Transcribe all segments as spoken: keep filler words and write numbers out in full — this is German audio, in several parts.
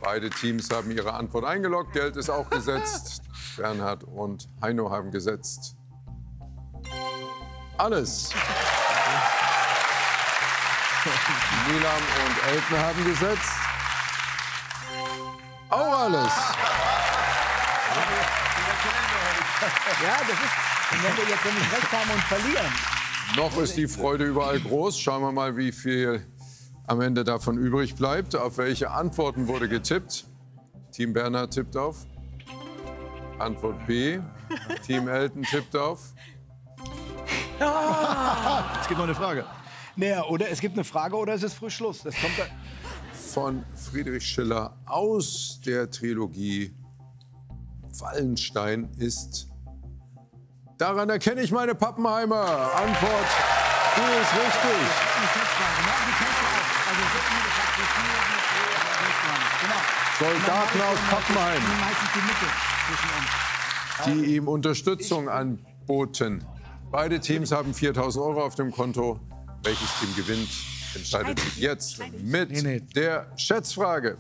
Beide Teams haben ihre Antwort eingeloggt. Geld ist auch gesetzt. Bernhard und Heino haben gesetzt. Alles. Nilam und Elton haben gesetzt. Auch alles. Ja, das ist, wenn wir jetzt nicht recht haben und verlieren. Noch ist die Freude überall groß. Schauen wir mal, wie viel am Ende davon übrig bleibt. Auf welche Antworten wurde getippt? Team Bernhard tippt auf. Antwort B. Team Elton tippt auf. Es gibt noch eine Frage. Naja, oder es gibt eine Frage oder es ist früh Schluss. Das kommt da. Von Friedrich Schiller aus der Trilogie Wallenstein ist: Daran erkenne ich meine Pappenheimer. Antwort B ist richtig. Soldaten aus Pappenheim, die ihm Unterstützung anboten. Beide Teams haben viertausend Euro auf dem Konto. Welches Team gewinnt, entscheidet sich jetzt mit der Schätzfrage.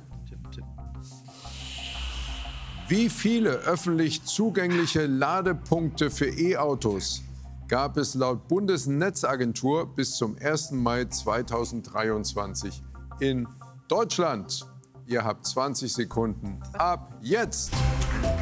Wie viele öffentlich zugängliche Ladepunkte für E-Autos gab es laut Bundesnetzagentur bis zum ersten Mai zweitausenddreiundzwanzig in Deutschland? Ihr habt zwanzig Sekunden ab jetzt.